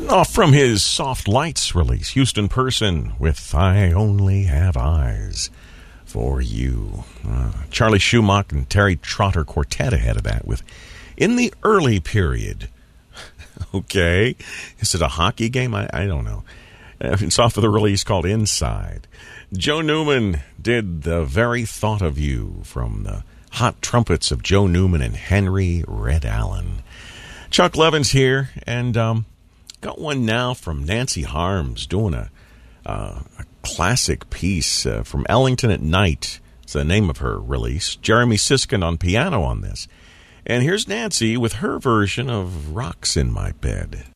Off from his Soft Lights release, Houston Person with I Only Have Eyes for You. Charlie Schumacher and Terry Trotter Quartet ahead of that with In the Early Period. Okay. Is it a hockey game? I don't know. It's off of the release called Inside. Joe Newman did The Very Thought of You from the Hot Trumpets of Joe Newman and Henry Red Allen. Chuck Levin's here, and got one now from Nancy Harms doing a classic piece from Ellington at Night. It's the name of her release. Jeremy Siskind on piano on this. And here's Nancy with her version of Rocks in My Bed.